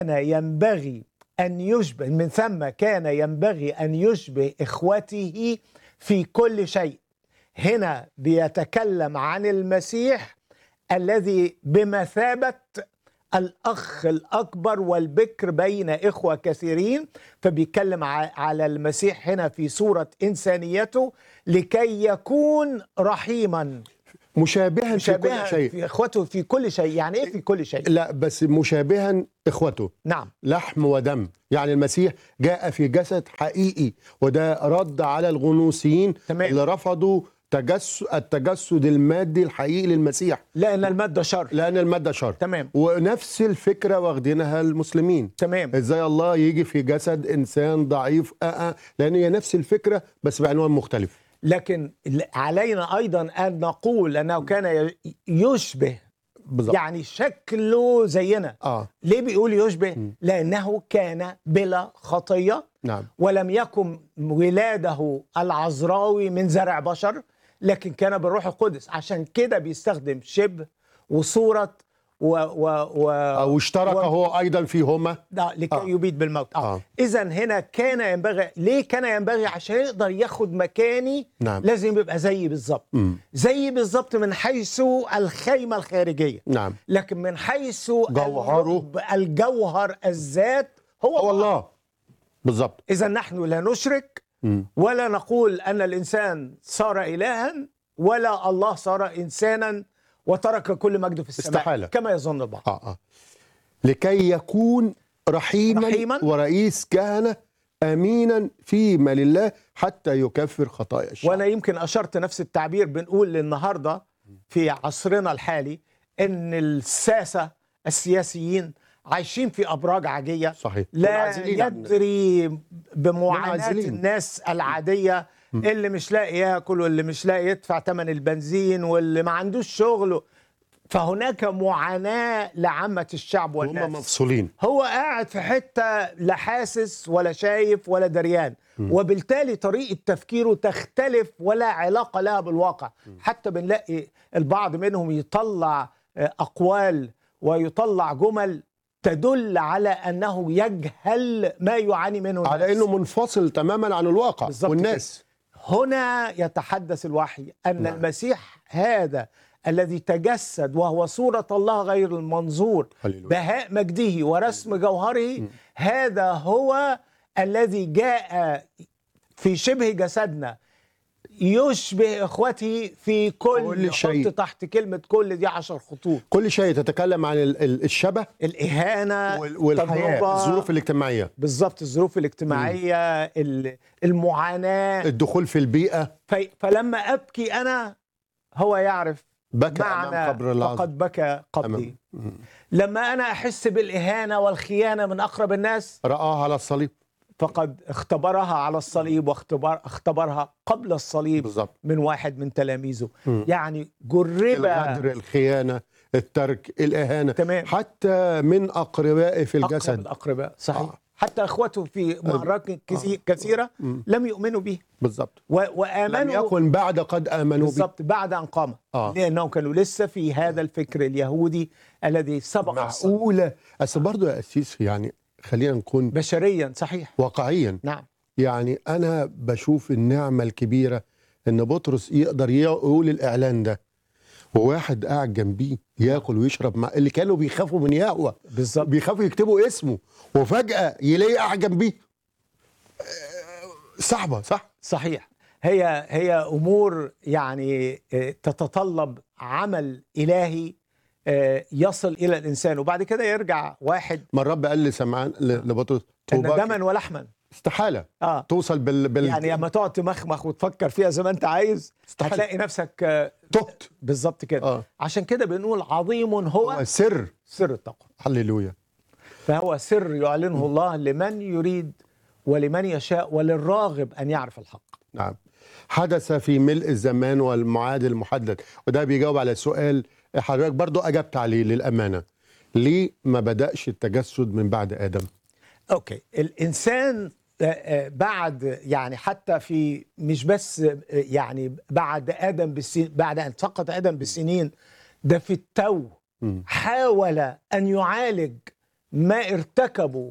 ينبغي أن يشبه، من ثم كان ينبغي أن يشبه إخوته في كل شيء. هنا بيتكلم عن المسيح الذي بمثابة الأخ الأكبر والبكر بين إخوة كثيرين، فبيتكلم على المسيح هنا في صورة إنسانيته لكي يكون رحيما مشابها في كل شيء. في إخوته في كل شيء. يعني إيه في كل شيء؟ لا بس مشابها إخوته، نعم، لحم ودم. يعني المسيح جاء في جسد حقيقي، وده رد على الغنوصيين تمام. اللي رفضوا التجسد المادي الحقيقي للمسيح، لأن المادة شر. لأن المادة شر. تمام. ونفس الفكرة واخدينها المسلمين. تمام. ازاي الله يجي في جسد إنسان ضعيف؟ لأن هي نفس الفكرة بس بعنوان مختلف. لكن علينا أيضا أن نقول أنه كان يشبه، بالضبط. يعني شكله زينا. ليه بيقول يشبه؟ لأنه كان بلا خطية. نعم. ولم يكن ولاده العذراوي من زرع بشر، لكن كان بالروح القدس. عشان كده بيستخدم شبه وصورة أو اشترك هو أيضا فيهما لكي يبيد بالموت. إذن هنا كان ينبغي. ليه كان ينبغي؟ عشان يقدر ياخد مكاني. نعم. لازم يبقى زيي بالظبط. زيي بالظبط من حيث الخيمة الخارجية. نعم. لكن من حيث جوهره، الجوهر الذات هو الله بالظبط. إذن نحن لا نشرك ولا نقول أن الإنسان صار إلها ولا الله صار إنسانا وترك كل مجده في السماء. استحالة. كما يظن البعض. لكي يكون رحيما ورئيس كهنة أمينا فيما لله حتى يكفر خطايا الشعب. وأنا يمكن أشرت نفس التعبير. بنقول النهاردة في عصرنا الحالي أن الساسة السياسيين عايشين في أبراج عاجية. صحيح. لا يدري بمعاناة الناس العادية اللي مش لاقي ياكل واللي مش لاقي يدفع ثمن البنزين واللي ما عندوش شغل. فهناك معاناة لعامة الشعب والناس. هم مفصولين. هو قاعد في حتة لا حاسس ولا شايف ولا دريان. وبالتالي طريقة تفكيره تختلف ولا علاقة لها بالواقع. حتى بنلاقي البعض منهم يطلع أقوال ويطلع جمل تدل على أنه يجهل ما يعاني منه الناس. على أنه منفصل تماما عن الواقع والناس. هنا يتحدث الوحي أن المسيح هذا الذي تجسد وهو صورة الله غير المنظور، بهاء مجده ورسم جوهره، هذا هو الذي جاء في شبه جسدنا يشبه إخوته في كل شيء. حط تحت كلمة كل دي 10 خطوط. كل شيء تتكلم عن الشبه، الإهانة والحياة، الظروف الاجتماعية. بالضبط، الظروف الاجتماعية، المعاناة، الدخول في البيئة. فلما أبكي أنا هو يعرف بكى أمام قبر العظيم، فقد بكى قبري. لما أنا أحس بالإهانة والخيانة من أقرب الناس، رآها على الصليب، فقد اختبرها على الصليب واختبرها قبل الصليب. بالزبط. من واحد من تلاميذه. يعني جرب الغدر، الخيانة، الترك، الإهانة. تمام. حتى من أقربائه في الجسد. أقرب الأقرباء. صحيح. حتى أخوته في مرات كثيرة لم يؤمنوا به. بالضبط. وآمنوا. لم يكن بعد قد آمنوا به. بالضبط، بعد أن قام. لأنهم كانوا لسه في هذا الفكر اليهودي الذي سبق. معقولة. بس برضو يا أسيس، يعني خلينا نكون بشريا. صحيح. واقعيا. نعم. يعني أنا بشوف النعمة الكبيرة إن بطرس يقدر يقول الإعلان ده وواحد قاعد جنبيه ياكل ويشرب مع اللي كانوا بيخافوا من يهوه. بالظبط. بيخافوا يكتبوا اسمه، وفجأة يلاقي قاعد جنبيه. صعبة. صح؟ صحيح. هي أمور يعني تتطلب عمل إلهي يصل إلى الإنسان، وبعد كده يرجع واحد. ما الرب قال لسمعان لبطرس إن دما ولحما استحالة توصل يعني لما تقعد تمخمخ وتفكر فيها زي ما أنت عايز استحالة. هتلاقي نفسك تهت. بالظبط كده. عشان كده بنقول عظيم هو سر التقوى. هللويا. فهو سر يعلنه الله لمن يريد ولمن يشاء وللراغب أن يعرف الحق. نعم. حدث في ملء الزمان والميعاد المحدد، وده بيجاوب على سؤال حضرتك برضو أجبت عليه للأمانة. ليه ما بدأش التجسد من بعد آدم؟ أوكي. الإنسان بعد، يعني حتى في مش بس يعني بعد آدم بالسنين، بعد أن سقط آدم بالسنين، ده في التو حاول أن يعالج ما ارتكبوا